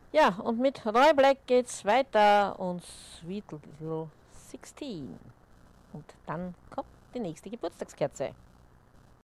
Ja, und mit Roy Black geht's weiter und Sweet Little 16. Und dann kommt die nächste Geburtstagskerze.